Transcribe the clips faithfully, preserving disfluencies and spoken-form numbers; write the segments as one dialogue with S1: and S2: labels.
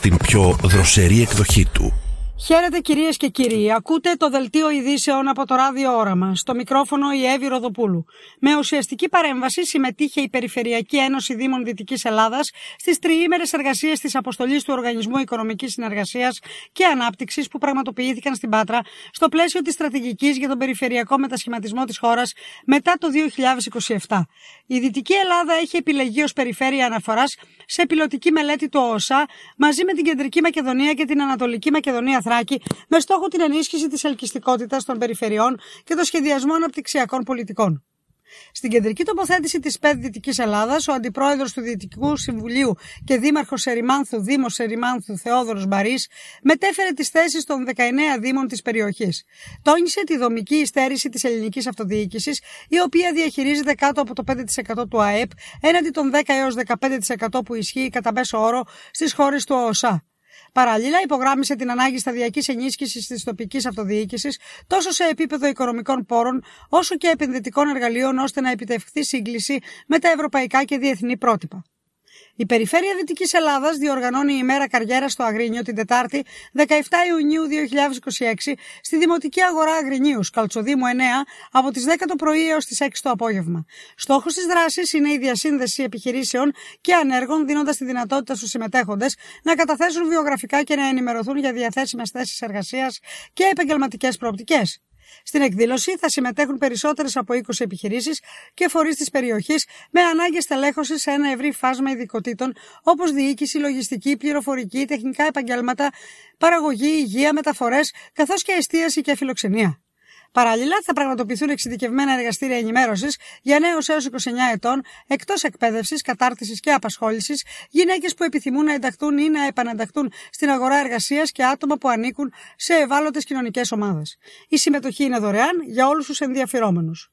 S1: στην πιο δροσερή εκδοχή του.
S2: Χαίρετε κυρίες και κύριοι, ακούτε το δελτίο ειδήσεων από το ράδιο Όραμα, στο μικρόφωνο η Εύη Ροδοπούλου. Με ουσιαστική παρέμβαση συμμετείχε η Περιφερειακή Ένωση Δήμων Δυτικής Ελλάδας στις τριήμερες εργασίες της αποστολής του Οργανισμού Οικονομικής Συνεργασίας και Ανάπτυξης που πραγματοποιήθηκαν στην Πάτρα στο πλαίσιο της στρατηγικής για τον περιφερειακό μετασχηματισμό της χώρας μετά το δύο χιλιάδες είκοσι επτά. Η Δυτική Ελλάδα έχει επιλεγεί ως περιφέρεια αναφοράς σε πιλωτική μελέτη του ΟΣΑ μαζί με την Κεντρική Μακεδονία και την Ανατολική Μακεδονία Θράκη, με στόχο την ενίσχυση της ελκυστικότητας των περιφερειών και το σχεδιασμό αναπτυξιακών πολιτικών. Στην κεντρική τοποθέτηση της ΠΕΔ Δυτικής Ελλάδας, ο Αντιπρόεδρος του Διοικητικού Συμβουλίου και Δήμαρχος Ερημάνθου, Δήμος Ερημάνθου Θεόδωρος Μπαρής, μετέφερε τις θέσεις των δεκαεννέα δήμων της περιοχής. Τόνισε τη δομική υστέρηση της ελληνικής αυτοδιοίκησης, η οποία διαχειρίζεται κάτω από το πέντε τοις εκατό του ΑΕΠ, έναντι των δέκα έως δεκαπέντε τοις εκατό που ισχύει κατά μέσο όρο στις χώρες του ΟΣΑ. Παράλληλα, υπογράμμισε την ανάγκη σταδιακής ενίσχυσης της τοπικής αυτοδιοίκησης τόσο σε επίπεδο οικονομικών πόρων όσο και επενδυτικών εργαλείων ώστε να επιτευχθεί σύγκληση με τα ευρωπαϊκά και διεθνή πρότυπα. Η Περιφέρεια Δυτικής Ελλάδας διοργανώνει ημέρα καριέρας στο Αγρίνιο την Τετάρτη δεκαεφτά Ιουνίου δύο χιλιάδες είκοσι έξι στη Δημοτική Αγορά Αγρινίου, Καλτσοδήμου εννέα, από τις δέκα το πρωί έως τις έξι το απόγευμα. Στόχος της δράσης είναι η διασύνδεση επιχειρήσεων και ανέργων, δίνοντας τη δυνατότητα στους συμμετέχοντες να καταθέσουν βιογραφικά και να ενημερωθούν για διαθέσιμες θέσεις εργασίας και επαγγελματικές προοπτικές. Στην εκδήλωση θα συμμετέχουν περισσότερες από είκοσι επιχειρήσεις και φορείς της περιοχής με ανάγκες τελέχωσης σε ένα ευρύ φάσμα ειδικοτήτων όπως διοίκηση, λογιστική, πληροφορική, τεχνικά επαγγέλματα, παραγωγή, υγεία, μεταφορές, καθώς και εστίαση και φιλοξενία. Παράλληλα, θα πραγματοποιηθούν εξειδικευμένα εργαστήρια ενημέρωσης για νέους έως είκοσι εννέα ετών, εκτός εκπαίδευσης, κατάρτισης και απασχόλησης, γυναίκες που επιθυμούν να ενταχθούν ή να επανενταχθούν στην αγορά εργασίας και άτομα που ανήκουν σε ευάλωτες κοινωνικές ομάδες. Η συμμετοχή είναι δωρεάν για όλους τους ενδιαφερόμενους.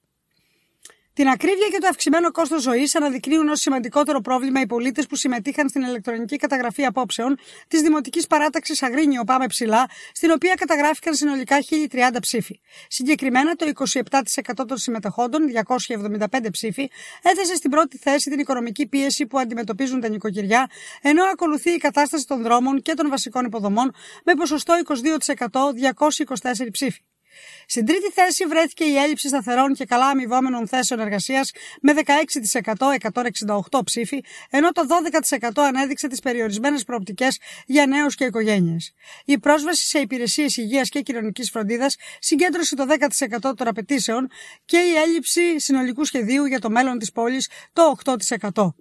S2: Την ακρίβεια και το αυξημένο κόστος ζωής αναδεικνύουν ως σημαντικότερο πρόβλημα οι πολίτες που συμμετείχαν στην ηλεκτρονική καταγραφή απόψεων της Δημοτικής Παράταξης Αγρίνιο Πάμε Ψηλά, στην οποία καταγράφηκαν συνολικά χίλια τριάντα ψήφοι. Συγκεκριμένα, το είκοσι επτά τοις εκατό των συμμετεχόντων, διακόσιοι εβδομήντα πέντε ψήφοι, έθεσε στην πρώτη θέση την οικονομική πίεση που αντιμετωπίζουν τα νοικοκυριά, ενώ ακολουθεί η κατάσταση των δρόμων και των βασικών υποδομών με ποσοστό είκοσι δύο τοις εκατό, διακόσιοι είκοσι τέσσερις ψήφοι. Στην τρίτη θέση βρέθηκε η έλλειψη σταθερών και καλά αμοιβόμενων θέσεων εργασίας με δεκαέξι τοις εκατό, εκατόν εξήντα οκτώ ψήφοι, ενώ το δώδεκα τοις εκατό ανέδειξε τις περιορισμένες προοπτικές για νέους και οικογένειες. Η πρόσβαση σε υπηρεσίες υγείας και κοινωνικής φροντίδας συγκέντρωσε το δέκα τοις εκατό των απαιτήσεων και η έλλειψη συνολικού σχεδίου για το μέλλον της πόλης το οκτώ τοις εκατό.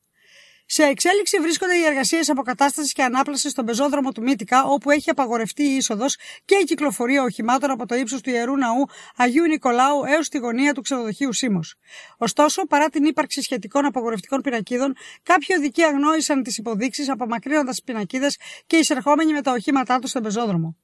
S2: Σε εξέλιξη βρίσκονται οι εργασίες αποκατάστασης και ανάπλασης στον πεζόδρομο του Μύτικα, όπου έχει απαγορευτεί η είσοδος και η κυκλοφορία οχημάτων από το ύψος του Ιερού Ναού Αγίου Νικολάου έως τη γωνία του ξενοδοχείου Σίμος. Ωστόσο, παρά την ύπαρξη σχετικών απαγορευτικών πινακίδων, κάποιοι οδικοί αγνόησαν τις υποδείξεις, απομακρύνοντας τις πινακίδες και εισερχόμενοι με τα οχήματά τους στον πεζόδρομο.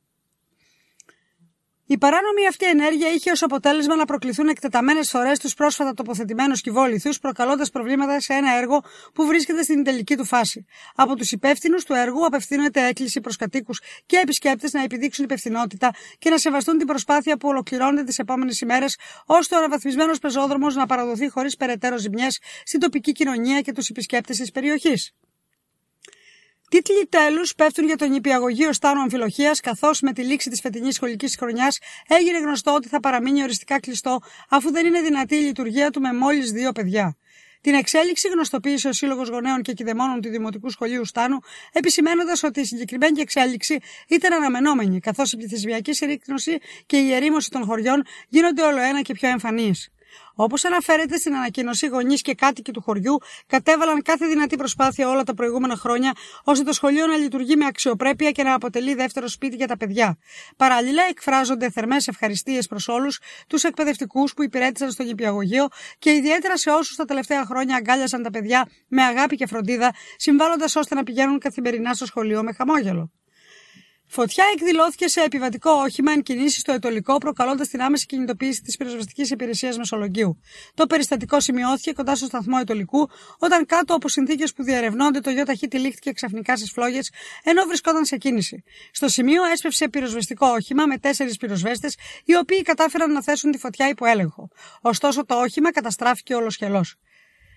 S2: Η παράνομη αυτή ενέργεια είχε ως αποτέλεσμα να προκληθούν εκτεταμένες φορές τους πρόσφατα τοποθετημένους κυβόλιθους, προκαλώντας προβλήματα σε ένα έργο που βρίσκεται στην τελική του φάση. Από τους υπεύθυνους του έργου απευθύνεται έκκληση προς κατοίκους και επισκέπτες να επιδείξουν υπευθυνότητα και να σεβαστούν την προσπάθεια που ολοκληρώνεται τις επόμενες ημέρες, ώστε ο αναβαθμισμένος πεζόδρομος να παραδοθεί χωρίς περαιτέρω ζημιές στην τοπική κοινωνία και τους επισκέπτες της περιοχής. Τίτλοι τέλους πέφτουν για το νηπιαγωγείο Στάνου Αμφιλοχίας, καθώς με τη λήξη της φετινής σχολικής χρονιάς έγινε γνωστό ότι θα παραμείνει οριστικά κλειστό, αφού δεν είναι δυνατή η λειτουργία του με μόλις δύο παιδιά. Την εξέλιξη γνωστοποίησε ο Σύλλογος Γονέων και Κηδεμόνων του Δημοτικού Σχολείου Στάνου, επισημένοντας ότι η συγκεκριμένη εξέλιξη ήταν αναμενόμενη, καθώς η πληθυσμιακή συρρίκνωση και η ερήμωση των χωριών γίνονται όλο ένα και πιο εμφανείς. Όπως αναφέρεται στην ανακοίνωση, γονείς και κάτοικοι του χωριού κατέβαλαν κάθε δυνατή προσπάθεια όλα τα προηγούμενα χρόνια, ώστε το σχολείο να λειτουργεί με αξιοπρέπεια και να αποτελεί δεύτερο σπίτι για τα παιδιά. Παράλληλα, εκφράζονται θερμές ευχαριστίες προς όλους τους εκπαιδευτικούς που υπηρέτησαν στο νηπιαγωγείο και ιδιαίτερα σε όσους τα τελευταία χρόνια αγκάλιασαν τα παιδιά με αγάπη και φροντίδα, συμβάλλοντας ώστε να πηγαίνουν καθημερινά στο σχολείο με χαμόγελο. Φωτιά εκδηλώθηκε σε επιβατικό όχημα εν κινήσει στο Αιτωλικό, προκαλώντας την άμεση κινητοποίηση της πυροσβεστικής υπηρεσίας Μεσολογγίου. Το περιστατικό σημειώθηκε κοντά στο σταθμό Αιτωλικού, όταν κάτω από συνθήκες που διερευνώνται το ΙΟΤΑΧΗ τυλίχθηκε ξαφνικά στις φλόγες, ενώ βρισκόταν σε κίνηση. Στο σημείο έσπευσε πυροσβεστικό όχημα με τέσσερις πυροσβέστες, οι οποίοι κατάφεραν να θέσουν τη φωτιά υπό έλεγχο. Ωστόσο, το όχημα καταστράφηκε ολοσχελώς.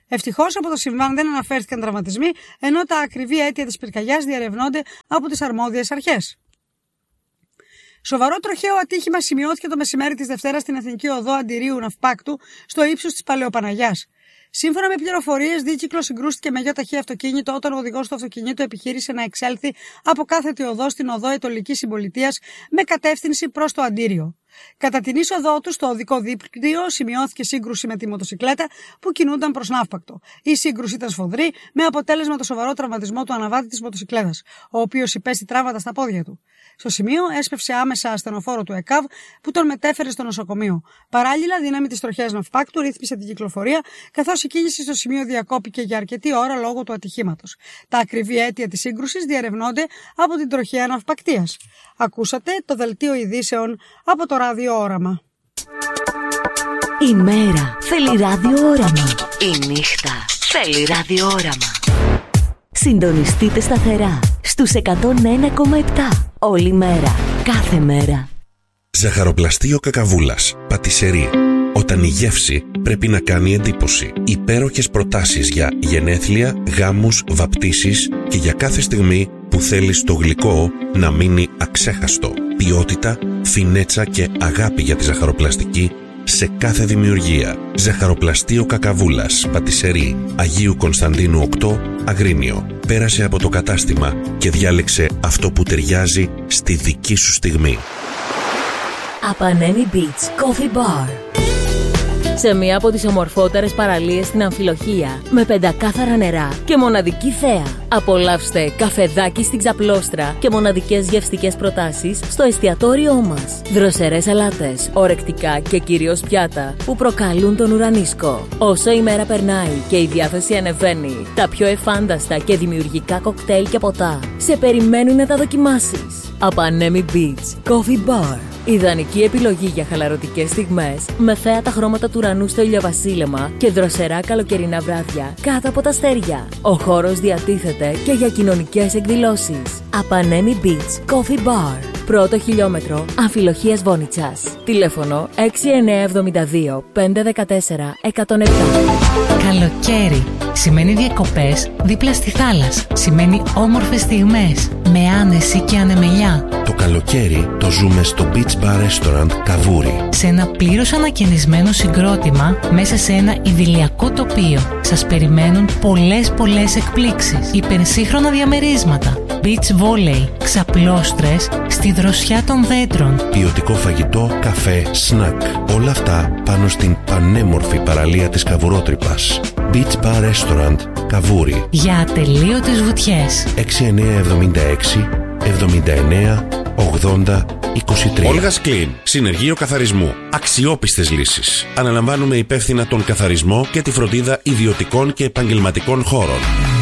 S2: Ευτυχώς από το συμβάν δεν αναφέρθηκαν τραυματισμοί, ενώ τα ακριβή αίτια της πυρκαγιάς διερευνώνται από τις αρμόδιες αρχές. Σοβαρό τροχαίο ατύχημα σημειώθηκε το μεσημέρι της Δευτέρας στην Εθνική Οδό Αντιρίου Ναυπάκτου, στο ύψος της Παλαιοπαναγιάς. Σύμφωνα με πληροφορίες, δίκυκλο συγκρούστηκε με γεωταχή αυτοκίνητο όταν ο οδηγός του αυτοκινήτου επιχείρησε να εξέλθει από κάθετη οδό στην οδό Αιτωλικής Συμπολιτείας με κατεύθυνση προς το Αντίριο. Κατά την είσοδό του στο οδικό δίκτυο σημειώθηκε σύγκρουση με τη μοτοσικλέτα που κινούνταν προς Ναύπακτο. Η σύγκρουση ήταν σφοδρή, με αποτέλεσμα το σοβαρό τραυματισμό του αναβάτη της μοτοσικλέτας, ο οποίος υπέστη τραύματα στα πόδια του. Στο σημείο έσπευσε άμεσα ασθενοφόρο του ΕΚΑΒ που τον μετέφερε στο νοσοκομείο. Παράλληλα, δύναμη της τροχέας Ναυπάκτου ρύθμισε την κυκλοφορία, καθώς η κίνηση στο σημείο διακόπηκε για αρκετή ώρα λόγω του ατυχήματος. Τα ακριβή αίτια της σύγκρουσης διερευνώνται από την τροχέα Ναυπακτίας. Ακούσατε το δελτίο ειδήσεων από το Ράδιο Όραμα.
S3: Η μέρα θέλει ραδιόραμα. Η νύχτα θέλει ραδιόραμα. Συντονιστείτε σταθερά στους εκατόν ένα κόμμα επτά όλη μέρα, κάθε μέρα.
S1: Ζαχαροπλαστείο Κακαβούλας, πατισερί. Όταν η γεύση πρέπει να κάνει εντύπωση. Υπέροχες προτάσεις για γενέθλια, γάμους, βαπτίσεις και για κάθε στιγμή που θέλεις το γλυκό να μείνει αξέχαστο. Ποιότητα, φινέτσα και αγάπη για τη ζαχαροπλαστική σε κάθε δημιουργία. Ζαχαροπλαστείο Κακαβούλας, πατισερί, Αγίου Κωνσταντίνου οκτώ, Αγρίνιο. Πέρασε από το κατάστημα και διάλεξε αυτό που ταιριάζει στη δική σου στιγμή.
S3: Απανέμι Beach Coffee Bar. Σε μία από τις ομορφότερες παραλίες στην Αμφιλοχία, με πεντακάθαρα νερά και μοναδική θέα. Απολαύστε καφεδάκι στην ξαπλώστρα και μοναδικές γευστικές προτάσεις στο εστιατόριό μας. Δροσερές αλάτες, ορεκτικά και κυρίως πιάτα που προκαλούν τον ουρανίσκο. Όσο η μέρα περνάει και η διάθεση ανεβαίνει, τα πιο εφάνταστα και δημιουργικά κοκτέιλ και ποτά σε περιμένουν να τα δοκιμάσεις. Απανέμι Beach Coffee Bar. Ιδανική επιλογή για χαλαρωτικές στιγμές, με θέατα χρώματα του ουρανού στο ηλιοβασίλεμα και δροσερά καλοκαιρινά βράδια κάτω από τα αστέρια. Ο χώρος διατίθεται και για κοινωνικές εκδηλώσεις. Απανέμι Beach Coffee Bar. Πρώτο χιλιόμετρο Αμφιλοχίας Βόνιτσας. Τηλέφωνο έξι εννιά εβδομήντα δύο πεντακόσια δεκατέσσερα εκατόν επτά.
S4: Καλοκαίρι σημαίνει διακοπές δίπλα στη θάλασσα. Σημαίνει όμορφες στιγμές με άνεση και ανεμελιά.
S1: Το καλοκαίρι το ζούμε στο Beach Bar Restaurant Καβούρι.
S4: Σε ένα πλήρως ανακαινισμένο συγκρότημα μέσα σε ένα ιδηλιακό τοπίο. Σας περιμένουν πολλές πολλές εκπλήξεις. Υπερσύγχρονα διαμερίσματα. Beach volley, ξαπλώστρες στη δροσιά των δέντρων.
S1: Ποιοτικό φαγητό, καφέ, σνακ. Όλα αυτά πάνω στην πανέμορφη παραλία της Καβουρότρυπας. Beach Bar Restaurant Καβούρι.
S4: Για ατελείωτες βουτιές.
S1: έξι εννιά εβδομήντα έξι εβδομήντα εννιά ογδόντα είκοσι τρία. Olga's Clean. Συνεργείο καθαρισμού. Αξιόπιστες λύσεις. Αναλαμβάνουμε υπεύθυνα τον καθαρισμό και τη φροντίδα ιδιωτικών και επαγγελματικών χώρων.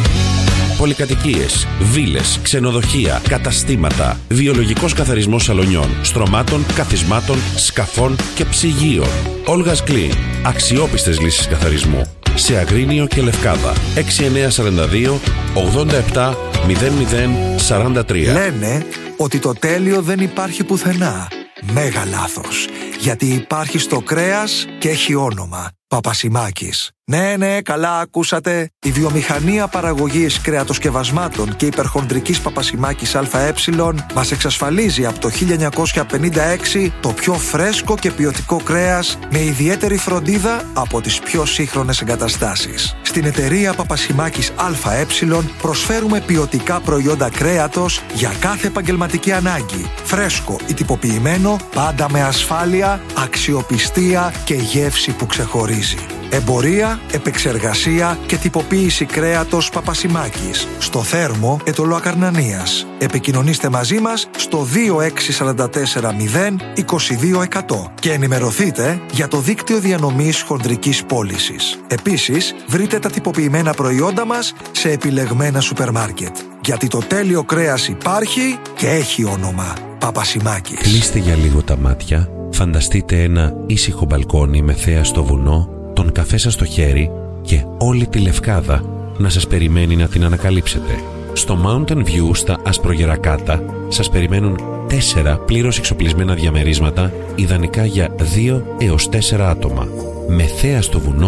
S1: Πολυκατοικίες, βίλες, ξενοδοχεία, καταστήματα, βιολογικός καθαρισμός σαλονιών, στρωμάτων, καθισμάτων, σκαφών και ψυγείων. Olga's Clean. Αξιόπιστες λύσεις καθαρισμού. Σε Αγρίνιο και Λευκάδα. έξι εννιά τέσσερα δύο ογδόντα επτά μηδέν μηδέν σαράντα τρία.
S5: Λένε ότι το τέλειο δεν υπάρχει πουθενά. Μέγα λάθος. Γιατί υπάρχει στο κρέας και έχει όνομα. Παπασημάκης. Ναι, ναι, καλά ακούσατε. Η βιομηχανία παραγωγής κρεατοσκευασμάτων και υπερχονδρικής Παπασημάκης ΑΕ μας εξασφαλίζει από το χίλια εννιακόσια πενήντα έξι το πιο φρέσκο και ποιοτικό κρέας με ιδιαίτερη φροντίδα από τις πιο σύγχρονες εγκαταστάσεις. Στην εταιρεία Παπασημάκης ΑΕ προσφέρουμε ποιοτικά προϊόντα κρέατος για κάθε επαγγελματική ανάγκη. Φρέσκο ή τυποποιημένο, πάντα με ασφάλεια, αξιοπιστία και γεύση που ξεχωρίζει. Εμπορία, επεξεργασία και τυποποίηση κρέατος Παπασημάκης. Στο Θέρμο, Ετωλό Ακαρνανίας. Επικοινωνήστε μαζί μας στο δύο έξι τέσσερα τέσσερα μηδέν είκοσι δύο εκατό και ενημερωθείτε για το δίκτυο διανομής χοντρικής πώλησης. Επίσης, βρείτε τα τυποποιημένα προϊόντα μας σε επιλεγμένα σούπερ μάρκετ. Γιατί το τέλειο κρέας υπάρχει και έχει όνομα. Παπασημάκης.
S1: Κλείστε για λίγο τα μάτια, φανταστείτε ένα ήσυχο μπαλκόνι με θέα στο βουνό, τον καφέ σας στο χέρι και όλη τη Λευκάδα να σας περιμένει να την ανακαλύψετε. Στο Mountain View στα Ασπρογερακάτα σας περιμένουν τέσσερα πλήρως εξοπλισμένα διαμερίσματα, ιδανικά για δύο έως τέσσερα άτομα. Με θέα στο βουνό,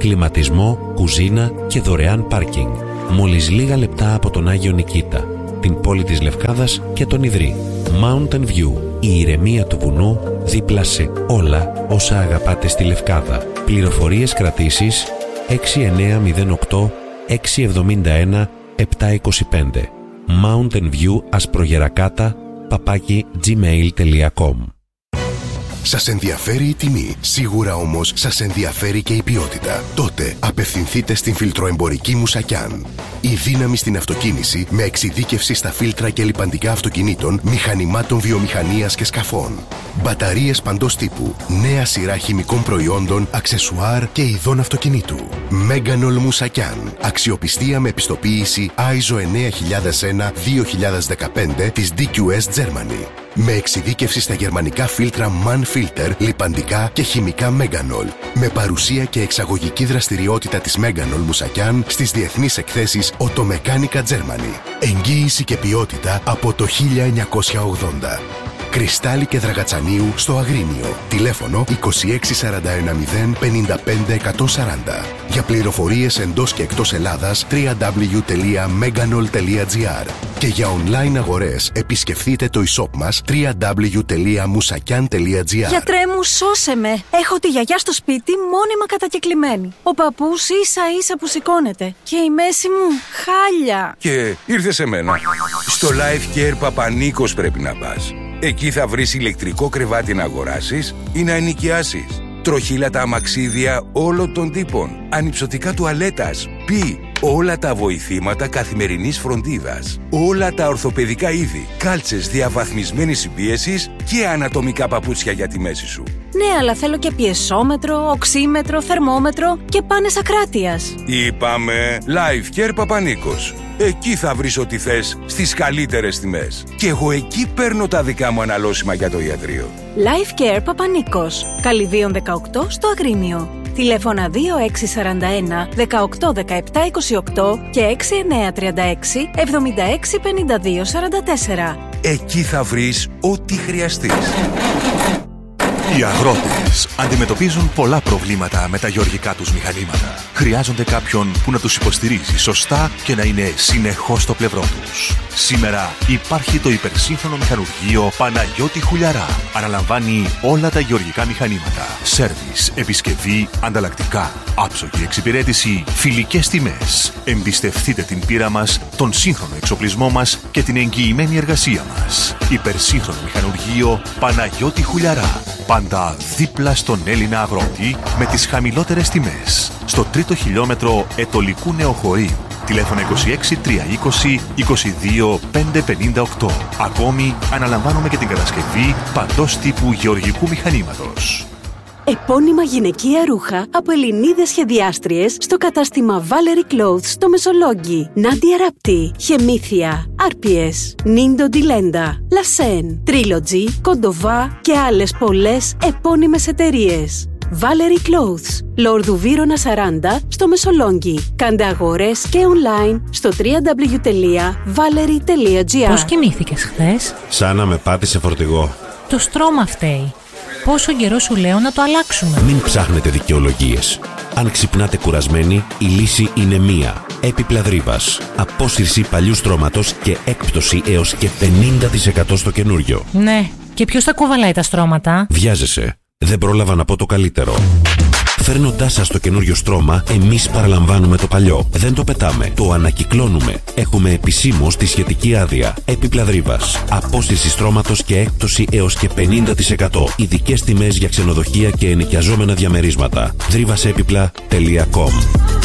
S1: κλιματισμό, κουζίνα και δωρεάν πάρκινγκ. Μόλις λίγα λεπτά από τον Άγιο Νικήτα, την πόλη της Λευκάδας και τον Ιδρύ. Mountain View, η ηρεμία του βουνού δίπλα σε όλα όσα αγαπάτε στη Λευκάδα. Πληροφορίες κρατήσεις έξι εννιά μηδέν οκτώ έξι εβδομήντα ένα επτά είκοσι πέντε. Mountain View Ασπρογερακάτα παπάκι gmail τελεία com.
S6: Σας ενδιαφέρει η τιμή, σίγουρα όμως σας ενδιαφέρει και η ποιότητα. Τότε απευθυνθείτε στην φιλτροεμπορική Μουσακιάν. Η δύναμη στην αυτοκίνηση με εξειδίκευση στα φίλτρα και λιπαντικά αυτοκινήτων, μηχανημάτων βιομηχανίας και σκαφών. Μπαταρίες παντός τύπου, νέα σειρά χημικών προϊόντων, αξεσουάρ και ειδών αυτοκινήτου. Μέγανολ Μουσακιάν. Αξιοπιστία με επιστοποίηση άι ες ο εννιά χιλιάδες ένα δύο χιλιάδες δεκαπέντε της ντι κιου ες Germany. Με εξειδίκευση στα γερμανικά φίλτρα MAN Filter, λιπαντικά και χημικά Μέγανολ. Με παρουσία και εξαγωγική δραστηριότητα της Μέγανολ Μουσακιάν στις διεθνείς εκθέσεις Automeccanica Germany. Εγγύηση και ποιότητα από το χίλια εννιακόσια ογδόντα. Κρυστάλλι και Δραγατσανίου στο Αγρίνιο. Τηλέφωνο είκοσι έξι σαράντα ένα μηδέν πενήντα πέντε εκατόν σαράντα. Για πληροφορίες εντός και εκτός Ελλάδας double-u double-u double-u τελεία meganol τελεία gr. Και για online αγορές επισκεφτείτε το e-shop μας double-u double-u double-u τελεία musakian τελεία gr.
S7: Γιατρέ μου, σώσε με! Έχω τη γιαγιά στο σπίτι μόνιμα κατακεκλημένη. Ο παππούς ίσα ίσα που σηκώνεται. Και η μέση μου χάλια.
S8: Και ήρθε σε μένα. Στο Life Care Παπανίκος πρέπει να πας. Εκεί θα βρεις ηλεκτρικό κρεβάτι να αγοράσεις ή να ενοικιάσεις. Τροχύλατα αμαξίδια όλων των τύπων. Ανυψωτικά τουαλέτας. Πι. Όλα τα βοηθήματα καθημερινής φροντίδας. Όλα τα ορθοπαιδικά είδη. Κάλτσες διαβαθμισμένης συμπίεσης και ανατομικά παπούτσια για τη μέση σου.
S7: Ναι, αλλά θέλω και πιεσόμετρο, οξύμετρο, θερμόμετρο και πάνες ακράτειας.
S8: Είπαμε Life Care Παπανίκος. Εκεί θα βρεις ό,τι θες στις καλύτερες τιμές. Και εγώ εκεί παίρνω τα δικά μου αναλώσιμα για το ιατρείο. Life Care Παπανίκος. Καλυδίων δεκαοκτώ στο Αγρίνιο. Τηλέφωνα δύο έξι σαράντα ένα δεκαοκτώ δεκαεπτά είκοσι οκτώ και έξι εννιά τριάντα έξι εβδομήντα έξι πενήντα δύο σαράντα τέσσερα. Εκεί θα βρεις ό,τι χρειαστείς.
S9: Οι αγρότες αντιμετωπίζουν πολλά προβλήματα με τα γεωργικά τους μηχανήματα. Χρειάζονται κάποιον που να τους υποστηρίζει σωστά και να είναι συνεχώς στο πλευρό τους. Σήμερα υπάρχει το υπερσύγχρονο μηχανουργείο Παναγιώτη Χουλιαρά. Αναλαμβάνει όλα τα γεωργικά μηχανήματα. Σέρβις, επισκευή, ανταλλακτικά, άψογη εξυπηρέτηση, φιλικές τιμές. Εμπιστευτείτε την πείρα μας, τον σύγχρονο εξοπλισμό μας και την εγγυημένη εργασία μας. Υπερσύγχρονο μηχανουργείο Παναγιώτη Χουλιαρά. Πάντα δίπλα στον Έλληνα αγρότη με τις χαμηλότερες τιμές. Στο τρίτο χιλιόμετρο Ετωλικού Νεοχωρίου. Τηλέφωνο είκοσι έξι τριακόσια είκοσι είκοσι δύο πεντακόσια πενήντα οκτώ. Ακόμη αναλαμβάνουμε και την κατασκευή παντός τύπου γεωργικού μηχανήματος.
S10: Επώνυμα γυναικεία ρούχα από Ελληνίδες σχεδιάστριες στο κατάστημα Valerie Clothes στο Μεσολόγγι. Νάντια Ράπτη, Χεμήθεια, Άρπιες, Νίντο Ντιλέντα, Λασέν, Τρίλοτζι, Κοντοβά και άλλες πολλές επώνυμες εταιρείες. Valerie Clothes, Λόρδου Βύρωνα σαράντα στο Μεσολόγγι. Κάντε αγορές και online στο double-u double-u double-u τελεία valerie τελεία gr.
S4: Πώς κοιμήθηκες χθες?
S1: Σαν να με πάτησε φορτηγό.
S4: Το στρώμα φταίει. Πόσο καιρό σου λέω να το αλλάξουμε?
S1: Μην ψάχνετε δικαιολογίες. Αν ξυπνάτε κουρασμένοι, η λύση είναι μία. Έπιπλα Δρύβας. Απόσυρση παλιού στρώματος και έκπτωση έως και πενήντα τοις εκατό στο καινούριο.
S4: Ναι, και ποιος τα κουβαλάει τα στρώματα?
S1: Βιάζεσαι. Δεν πρόλαβα να πω το καλύτερο. Φέρνοντάς σας το καινούριο στρώμα, εμείς παραλαμβάνουμε το παλιό. Δεν το πετάμε, το ανακυκλώνουμε. Έχουμε επισήμως τη σχετική άδεια. Έπιπλα Δρύβας. Απόσυρση στρώματος και έκπτωση έως και πενήντα τοις εκατό. Ειδικές τιμές για ξενοδοχεία και ενοικιαζόμενα διαμερίσματα. δρύβασέπιπλα τελεία κομ.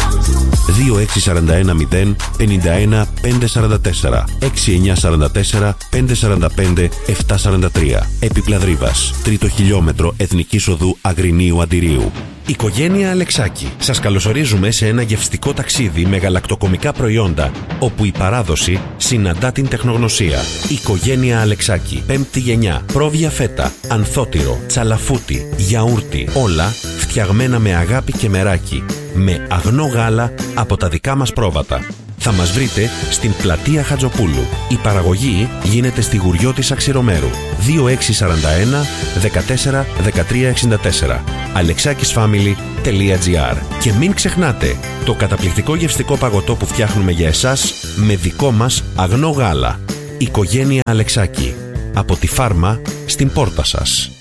S1: δύο έξι σαράντα ένα μηδέν πενήντα ένα πεντακόσια σαράντα τέσσερα έξι εννιά σαράντα τέσσερα πεντακόσια σαράντα πέντε επτακόσια σαράντα τρία. Έπιπλα Δρύβας. Τρίτο χιλιόμετρο Εθνικής Οδού Αγρινίου Αντιρίου. Οικογένεια Αλεξάκη. Σας καλωσορίζουμε σε ένα γευστικό ταξίδι με γαλακτοκομικά προϊόντα, όπου η παράδοση συναντά την τεχνογνωσία. Οικογένεια Αλεξάκη. Πέμπτη γενιά. Πρόβια φέτα, ανθότυρο, τσαλαφούτι, γιαούρτι. Όλα φτιαγμένα με αγάπη και μεράκι. Με αγνό γάλα από τα δικά μας πρόβατα. Θα μας βρείτε στην πλατεία Χατζοπούλου. Η παραγωγή γίνεται στη Γουριώτης Αξιρομέρου. δύο έξι τέσσερα ένα δεκατέσσερα δεκατρία εξήντα τέσσερα αλεξάκισφάμιλι τελεία τζι άρ. Και μην ξεχνάτε το καταπληκτικό γευστικό παγωτό που φτιάχνουμε για εσάς με δικό μας αγνό γάλα. Οικογένεια Αλεξάκη. Από τη φάρμα στην πόρτα σας.